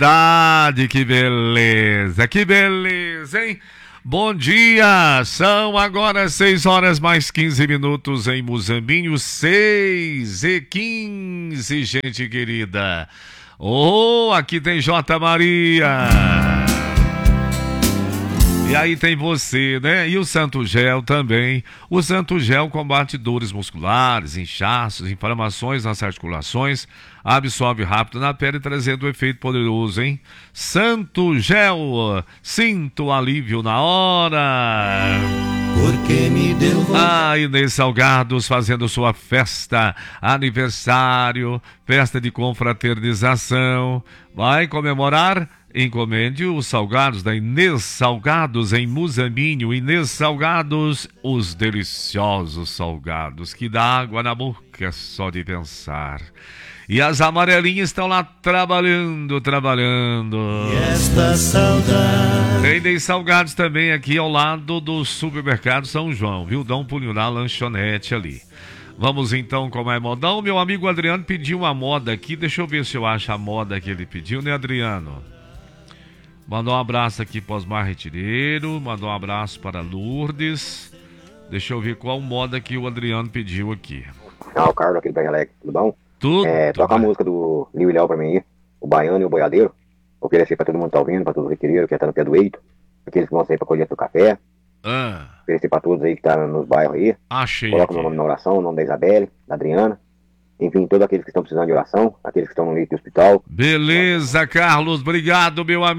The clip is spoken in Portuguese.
verdade, que beleza, hein? Bom dia, são agora 6 horas mais 15 minutos em Muzambinho, 6h15, gente querida. Oh, aqui tem J. Maria. E aí tem você, né? E o Santo Gel também. O Santo Gel combate dores musculares, inchaços, inflamações nas articulações, absorve rápido na pele, trazendo um efeito poderoso, hein? Santo Gel, sinto alívio na hora. Porque me deu vontade. Inês Salgados fazendo sua festa, aniversário, festa de confraternização. Vai comemorar? Encomende os salgados da Inês Salgados em Muzambinho. Inês Salgados, os deliciosos salgados que dá água na boca só de pensar. E as amarelinhas estão lá trabalhando. E esta saudade. Tem Inês Salgados também aqui ao lado do supermercado São João, viu? Dá um pulinho na lanchonete ali. Vamos então com mais modão. Meu amigo Adriano pediu uma moda aqui. Deixa eu ver se eu acho a moda que ele pediu, né, Adriano? Mandou um abraço aqui para Osmar Retireiro. Mandou um abraço para Lourdes. Deixa eu ver qual moda que o Adriano pediu aqui. O Carlos aqui do Benelec, tudo bom? Tudo. Toca a música do Liu e Léo pra mim aí. O Baiano e o Boiadeiro. Oferecer pra todo mundo que tá ouvindo, pra todos os requeridos que tá no pé do eito. Aqueles que vão sair pra colher do café. Oferecer pra todos aí que tá nos bairros aí. Achei. Coloca o meu nome na oração, o nome da Isabelle, da Adriana. Enfim, todos aqueles que estão precisando de oração, aqueles que estão no leito de hospital. Beleza, Carlos. Obrigado, meu amigo.